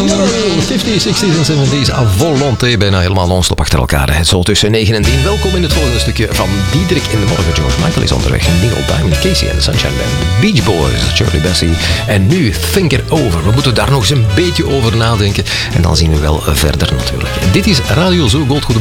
50s, 60s en 70s à volonté, bijna helemaal non-stop achter elkaar. Zo tussen 9 en 10. Welkom in het volgende stukje van Diederik in de Morgen. George Michael is onderweg. Neil Diamond, Casey en de Sunshine Band. The Beach Boys, Shirley Bassey. En nu Think It Over. We moeten daar nog eens een beetje over nadenken. En dan zien we wel verder natuurlijk. Dit is Radio Zo Gold. Goedemorgen.